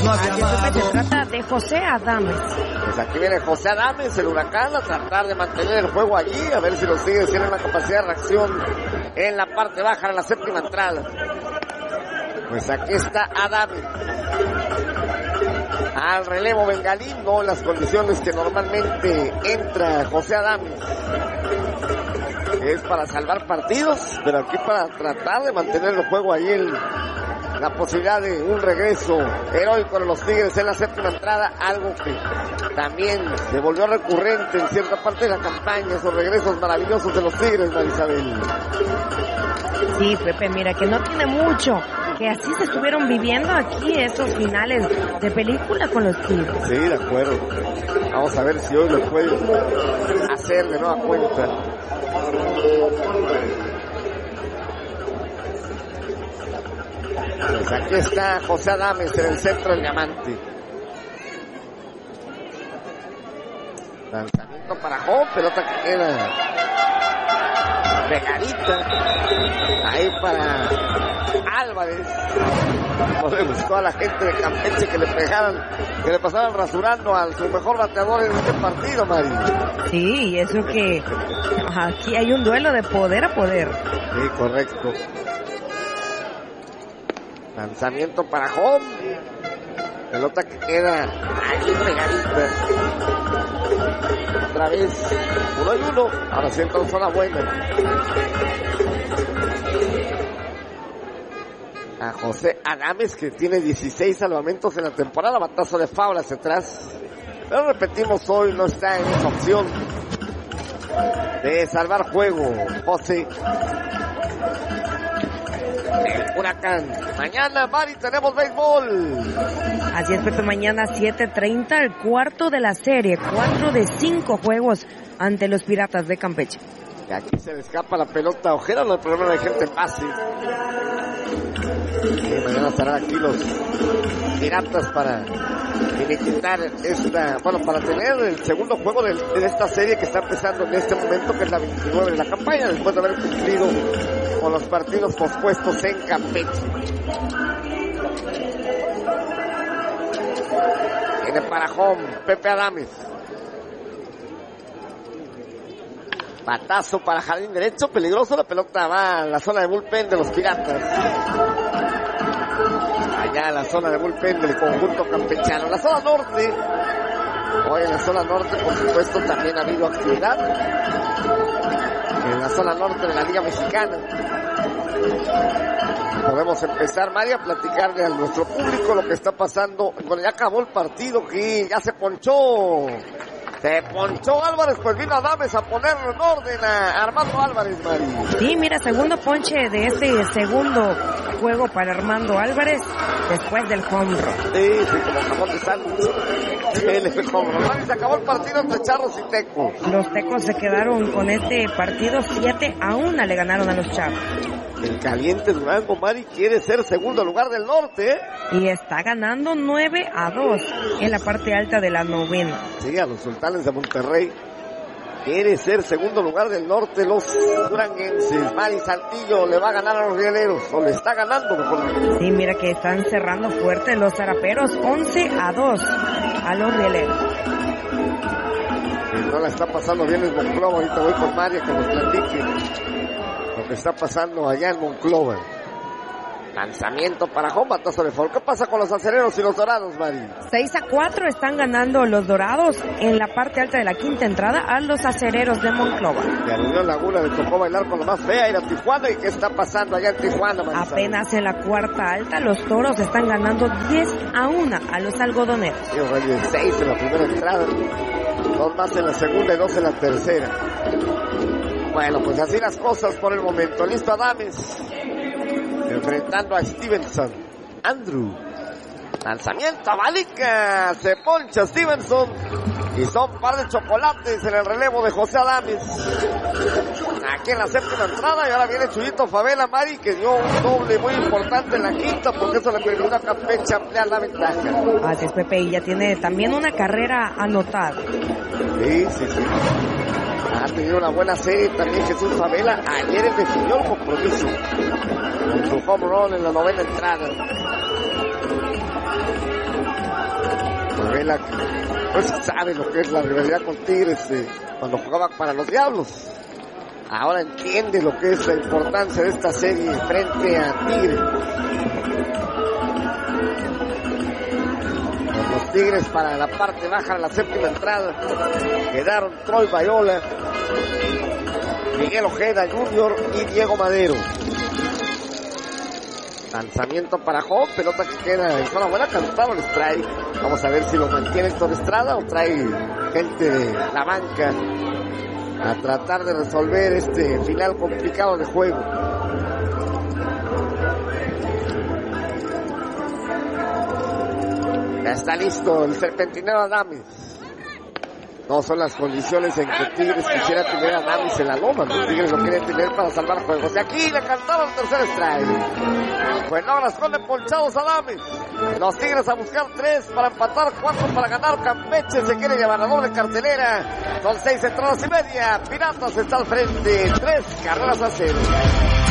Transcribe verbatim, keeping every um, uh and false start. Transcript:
Así es, se trata de José Adames. Pues aquí viene José Adames, el Huracán, a tratar de mantener el juego allí, a ver si los Tigres tienen la capacidad de reacción en la parte baja de la séptima entrada. Pues aquí está Adames. Al relevo bengalí, no en las condiciones que normalmente entra José Adames. Es para salvar partidos, pero aquí para tratar de mantener el juego ahí, el, la posibilidad de un regreso heroico de los Tigres en la séptima entrada, algo que también se volvió recurrente en cierta parte de la campaña, esos regresos maravillosos de los Tigres, Marisabel. Sí, Pepe, mira que no tiene mucho, que así se estuvieron viviendo aquí esos finales de película con los Tigres. Sí, de acuerdo. Vamos a ver si hoy lo puede hacer de nueva cuenta. Pues aquí está José Adames en el centro del diamante. Lanzamiento para Home, pelota que queda pegadita. Ahí para Álvarez. No le gustó a la gente de Campeche que le pegaran, que le pasaran rasurando a su mejor bateador en este partido, Mari. Sí, y eso que aquí hay un duelo de poder a poder. Sí, correcto. Lanzamiento para Home. Pelota que queda ahí pegadita. Otra vez, uno y uno. Ahora sí entra en zona buena. A José Adames, que tiene dieciséis salvamentos en la temporada. Batazo de foul hacia atrás. Pero repetimos, hoy no está en esa opción de salvar juego, José. El Huracán. Mañana, Mari, tenemos béisbol. Así es, Pepe, mañana siete treinta, el cuarto de la serie. Cuatro de cinco juegos ante los Piratas de Campeche. Y aquí se le escapa la pelota a Ojeda, no hay problema de gente pase. Y mañana estarán aquí los Piratas para quitar esta, bueno, para tener el segundo juego de, de esta serie que está empezando en este momento, que es la veintinueve de la campaña, después de haber cumplido con los partidos pospuestos en Campeche. Viene para Home, Pepe Adames. Batazo para jardín derecho, peligroso, la pelota va a la zona de bullpen de los Piratas. Allá en la zona de bullpen del conjunto campechano. La zona norte, hoy en la zona norte por supuesto también ha habido actividad. En la zona norte de la Liga Mexicana. Podemos empezar, María, a platicarle a nuestro público lo que está pasando. Bueno, ya acabó el partido, que ya se ponchó. Se ponchó Álvarez, pues vino Adames a poner en orden a Armando Álvarez, Mari. Sí, mira, segundo ponche de este segundo juego para Armando Álvarez después del home run. Sí, sí, como jamón de sándwich. Él fue home run. Mari, se acabó el partido entre Charros y Tecos. Los Tecos se quedaron con este partido siete a uno, le ganaron a los Charros. El caliente Durango, Mari, quiere ser segundo lugar del norte, ¿eh? Y está ganando nueve a dos en la parte alta de la novena. Sí, a los Sultanes de Monterrey. Quiere ser segundo lugar del norte los duranguenses. Mari Saltillo le va a ganar a los rieleros, o le está ganando mejor. Sí, mira que están cerrando fuerte los zaraperos, once a dos a los rieleros. Y no la está pasando bien en Monclova. Ahorita voy con María que nos platique lo que está pasando allá en Monclova. Lanzamiento para Home, batazo de foul. ¿Qué pasa con los acereros y los dorados, Mari? seis a cuatro están ganando los dorados en la parte alta de la quinta entrada a los acereros de Monclova. Y a la Unión Laguna le tocó bailar con lo más fea, ir a Tijuana. ¿Y qué está pasando allá en Tijuana, Mari? Apenas en la cuarta alta, los toros están ganando diez a uno a los algodoneros. Sí, Reyes, seis en la primera entrada, dos más en la segunda y dos en la tercera. Bueno, pues así las cosas por el momento. Listo Adames, enfrentando a Stevenson. Andrew, lanzamiento a Balica, se poncha Stevenson y son un par de chocolates en el relevo de José Adames. Aquí en la séptima entrada, y ahora viene Chuyito Favela, Mari, que dio un doble muy importante en la quinta, porque eso le permitió a Campeche ampliar la ventaja. Así es, Pepe, y ya tiene también una carrera anotada. Sí, sí, sí. Ha tenido una buena serie también Jesús Favela. Ayer él definió el compromiso con su home run en la novena entrada. Vela, que pues sabe lo que es la rivalidad con Tigres eh, cuando jugaba para los Diablos. Ahora entiende lo que es la importancia de esta serie frente a Tigres. Los Tigres para la parte baja de la séptima entrada quedaron Troy Bayola, Miguel Ojeda junior y Diego Madero. Lanzamiento para Home, pelota que queda en zona buena, cantado el strike. Vamos a ver si lo mantiene Héctor Estrada o trae gente de la banca a tratar de resolver este final complicado de juego. Ya está listo el serpentinero Adames. No son las condiciones en que Tigres quisiera tener a Adames en la loma. Los Tigres lo quieren tener para salvar juegos. Y aquí le cantaron el tercer strike. Pues no, las esconde ponchados Adames. Los Tigres a buscar tres para empatar, cuatro para ganar. Campeche se quiere llevar la doble cartelera. Son seis entradas y media. Piratas está al frente. Tres carreras a cero.